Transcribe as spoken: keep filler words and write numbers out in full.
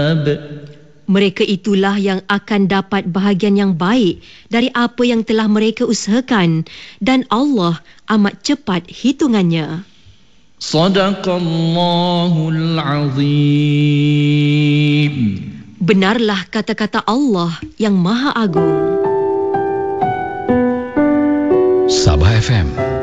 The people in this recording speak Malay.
الثواب. Mereka itulah yang akan dapat bahagian yang baik dari apa yang telah mereka usahakan, dan Allah amat cepat hitungannya. Sadaqallahul Azim. Benarlah kata-kata Allah yang Maha Agung. Sabah F M